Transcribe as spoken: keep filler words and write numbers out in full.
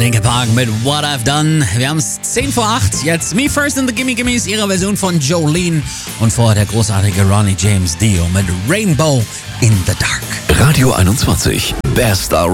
Linkin Park mit What I've Done. Wir haben es zehn vor acht. Jetzt Me First and the Gimme Gimmes, ihre Version von Jolene. Und vorher der großartige Ronnie James Dio mit Rainbow in the Dark. Radio einundzwanzig. Best